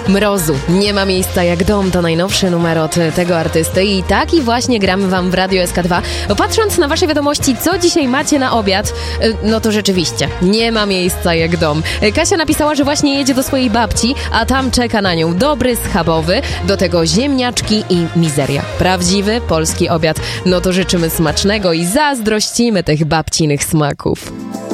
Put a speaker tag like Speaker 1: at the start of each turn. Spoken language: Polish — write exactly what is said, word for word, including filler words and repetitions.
Speaker 1: Mrozu. Nie ma miejsca jak dom, to najnowszy numer od tego artysty i taki właśnie gramy wam w Radio S K dwa. Patrząc na wasze wiadomości, co dzisiaj macie na obiad, no to rzeczywiście, nie ma miejsca jak dom. Kasia napisała, że właśnie jedzie do swojej babci, a tam czeka na nią dobry schabowy, do tego ziemniaczki i mizeria. Prawdziwy polski obiad. No to życzymy smacznego i zazdrościmy tych babcinych smaków.